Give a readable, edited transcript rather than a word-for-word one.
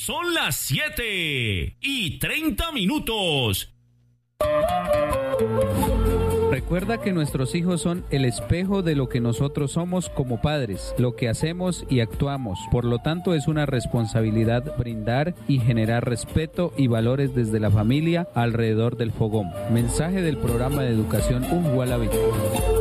Son las 7:30. Recuerda que nuestros hijos son el espejo de lo que nosotros somos como padres, lo que hacemos y actuamos. Por lo tanto, es una responsabilidad brindar y generar respeto y valores desde la familia alrededor del fogón. Mensaje del programa de educación Ungualabi.